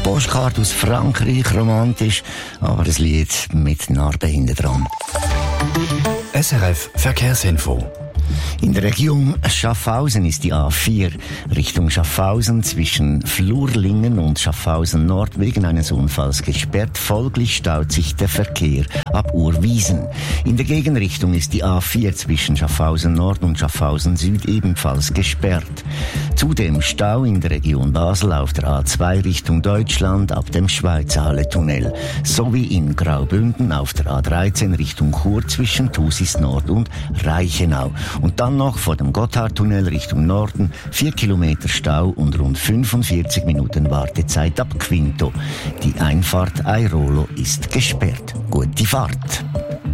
Postkarte aus Frankreich, romantisch, aber ein Lied mit Narben hinten dran. SRF Verkehrsinfo. In der Region Schaffhausen ist die A4 Richtung Schaffhausen zwischen Flurlingen und Schaffhausen Nord wegen eines Unfalls gesperrt. Folglich staut sich der Verkehr ab Urwiesen. In der Gegenrichtung ist die A4 zwischen Schaffhausen Nord und Schaffhausen Süd ebenfalls gesperrt. Zudem Stau in der Region Basel auf der A2 Richtung Deutschland ab dem Schweizerhalle-Tunnel sowie in Graubünden auf der A13 Richtung Chur zwischen Thusis Nord und Reichenau. Und dann noch vor dem Gotthardtunnel Richtung Norden 4 Kilometer Stau und rund 45 Minuten Wartezeit ab Quinto. Die Einfahrt Airolo ist gesperrt. Gute Fahrt!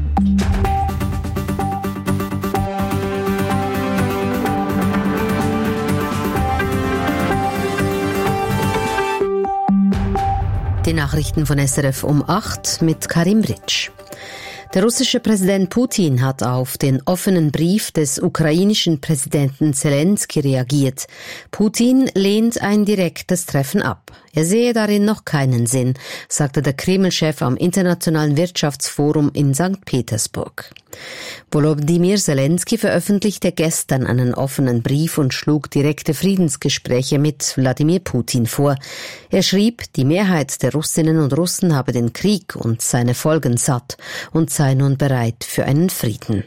Die Nachrichten von SRF um 8 mit Karim Ritsch. Der russische Präsident Putin hat auf den offenen Brief des ukrainischen Präsidenten Zelensky reagiert. Putin lehnt ein direktes Treffen ab. Er sehe darin noch keinen Sinn, sagte der Kreml-Chef am Internationalen Wirtschaftsforum in St. Petersburg. Volodymyr Zelensky veröffentlichte gestern einen offenen Brief und schlug direkte Friedensgespräche mit Wladimir Putin vor. Er schrieb, die Mehrheit der Russinnen und Russen habe den Krieg und seine Folgen satt und sei nun bereit für einen Frieden.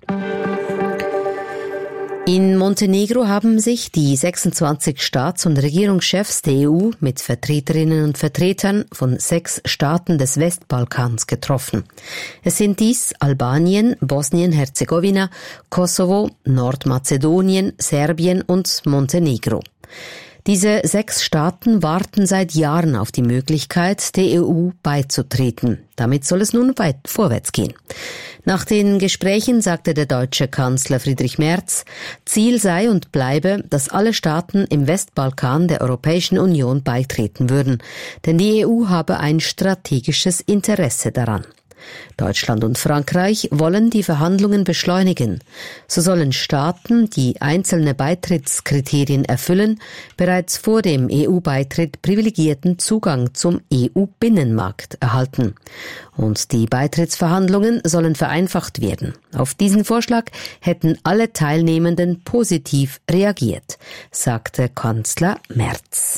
In Montenegro haben sich die 26 Staats- und Regierungschefs der EU mit Vertreterinnen und Vertretern von 6 Staaten des Westbalkans getroffen. Es sind dies Albanien, Bosnien-Herzegowina, Kosovo, Nordmazedonien, Serbien und Montenegro. Diese 6 Staaten warten seit Jahren auf die Möglichkeit, der EU beizutreten. Damit soll es nun vorwärts gehen. Nach den Gesprächen sagte der deutsche Kanzler Friedrich Merz, Ziel sei und bleibe, dass alle Staaten im Westbalkan der Europäischen Union beitreten würden. Denn die EU habe ein strategisches Interesse daran. Deutschland und Frankreich wollen die Verhandlungen beschleunigen. So sollen Staaten, die einzelne Beitrittskriterien erfüllen, bereits vor dem EU-Beitritt privilegierten Zugang zum EU-Binnenmarkt erhalten. Und die Beitrittsverhandlungen sollen vereinfacht werden. Auf diesen Vorschlag hätten alle Teilnehmenden positiv reagiert, sagte Kanzler Merz.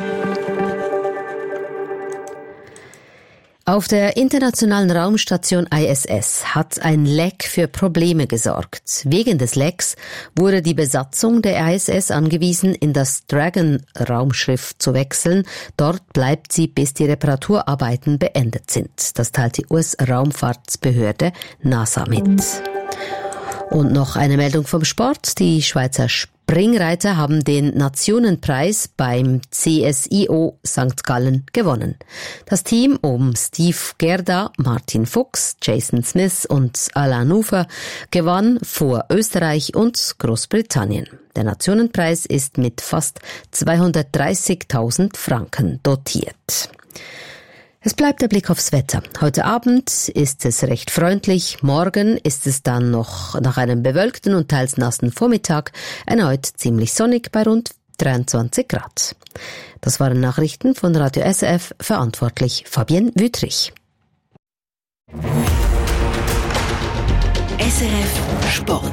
Auf der internationalen Raumstation ISS hat ein Leck für Probleme gesorgt. Wegen des Lecks wurde die Besatzung der ISS angewiesen, in das Dragon-Raumschiff zu wechseln. Dort bleibt sie, bis die Reparaturarbeiten beendet sind. Das teilt die US-Raumfahrtsbehörde NASA mit. Und noch eine Meldung vom Sport. Die Schweizer Springreiter haben den Nationenpreis beim CSIO St. Gallen gewonnen. Das Team um Steve Gerda, Martin Fuchs, Jason Smith und Alain Ufer gewann vor Österreich und Großbritannien. Der Nationenpreis ist mit fast 230.000 Franken dotiert. Es bleibt der Blick aufs Wetter. Heute Abend ist es recht freundlich. Morgen ist es dann noch nach einem bewölkten und teils nassen Vormittag erneut ziemlich sonnig bei rund 23 Grad. Das waren Nachrichten von Radio SRF, verantwortlich Fabienne Wüthrich. SRF Sport.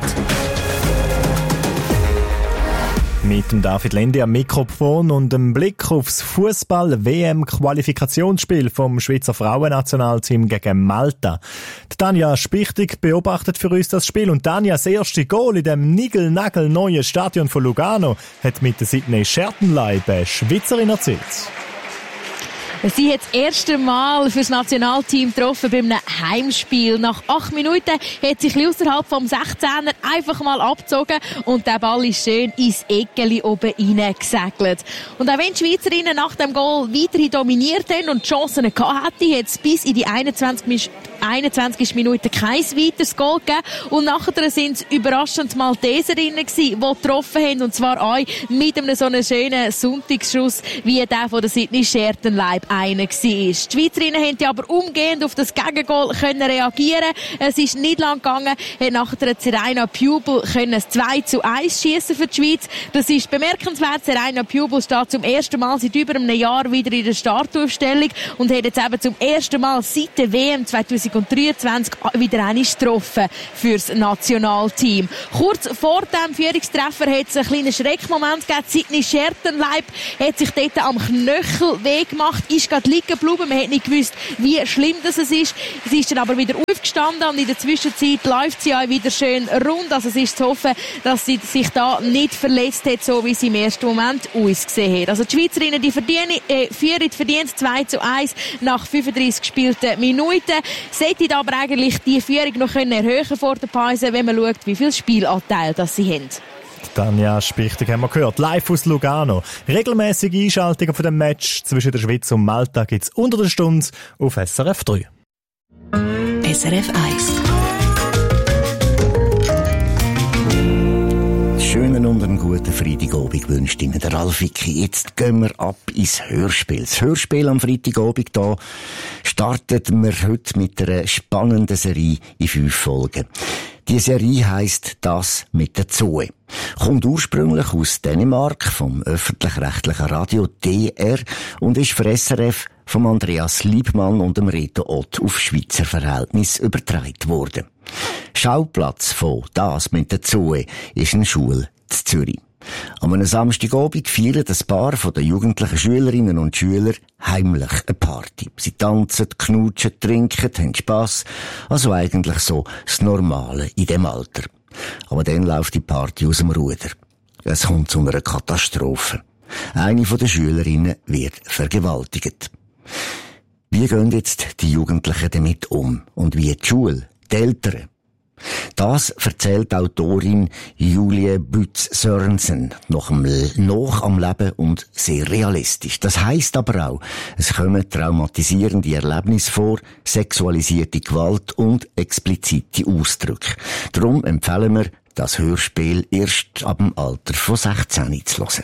Mit dem David Lendi am Mikrofon und einem Blick aufs Fußball-WM-Qualifikationsspiel vom Schweizer Frauennationalteam gegen Malta. Die Tanja Spichtig beobachtet für uns das Spiel. Und Tanja, das erste Goal in dem nigelnagelneuen Stadion von Lugano hat mit der Sydney Schertenleib eine Schweizerin erzielt. Sie hat das erste Mal für das Nationalteam getroffen bei einem Heimspiel. Nach 8 Minuten hat sich außerhalb vom 16er einfach mal abgezogen und der Ball ist schön ins Eckeli oben reingesegelt. Und auch wenn die Schweizerinnen nach dem Goal weiterhin dominiert haben und die Chancen gehabt hätten, hat es bis in die 21. 21. Minute kein weiteres Goal gegeben. Und nachher sind es überraschend Malteserinnen gewesen, die getroffen haben. Und zwar auch mit einem so einem schönen Sonntagsschuss, wie der von der Sydney Schertenleib einer war. Die Schweizerinnen haben aber umgehend auf das Gegengol können reagieren. Es ist nicht lang gegangen, hat nachher Serena Pubel können 2:1 schiessen für die Schweiz. Das ist bemerkenswert. Serena Pubel steht zum ersten Mal seit über einem Jahr wieder in der Startaufstellung und hat jetzt eben zum ersten Mal seit der WM 2023 wieder eine getroffen fürs Nationalteam. Kurz vor dem Führungstreffer hat es einen kleinen Schreckmoment gegeben. Sydney Schertenleib hat sich dort am Knöchel weh gemacht, ist gerade liegen geblieben. Man hat nicht gewusst, wie schlimm das ist. Sie ist dann aber wieder aufgestanden und in der Zwischenzeit läuft sie auch wieder schön rund. Also es ist zu hoffen, dass sie sich da nicht verletzt hat, so wie sie im ersten Moment ausgesehen hat. Also die Schweizerinnen, die führen verdient 2:1 nach 35 gespielten Minuten. Sollte aber eigentlich die Führung noch erhöhen vor der Pause, wenn man schaut, wie viel Spielanteil das sie haben. Tanja Spichtig haben wir gehört, live aus Lugano. Regelmäßige Einschaltungen von dem Match zwischen der Schweiz und Malta gibt's unter der Stunde auf SRF 3. SRF 1. Schönen und einen guten Freitagabend wünscht Ihnen der Ralf Wicki. Jetzt gehen wir ab ins Hörspiel. Das Hörspiel am Freitagabend hier startet wir heute mit einer spannenden Serie in 5 Folgen. Die Serie heisst «Das mit der Zoe». Kommt ursprünglich aus Dänemark vom öffentlich-rechtlichen Radio DR und ist für SRF vom Andreas Liebmann und dem Reto Ott auf Schweizer Verhältnis übertragen worden. Schauplatz von «Das mit der Zoe» ist eine Schule in Zürich. An einem Samstagabend feiern ein Paar von den jugendlichen Schülerinnen und Schüler heimlich eine Party. Sie tanzen, knutschen, trinken, haben Spass. Also eigentlich so das Normale in dem Alter. Aber dann läuft die Party aus dem Ruder. Es kommt zu einer Katastrophe. Eine von den Schülerinnen wird vergewaltigt. Wie gehen jetzt die Jugendlichen damit um? Und wie die Schule, die Eltern? Das erzählt die Autorin Julie Bütz-Sørensen noch am Leben und sehr realistisch. Das heisst aber auch, es kommen traumatisierende Erlebnisse vor, sexualisierte Gewalt und explizite Ausdrücke. Darum empfehlen wir, das Hörspiel erst ab dem Alter von 16 zu hören.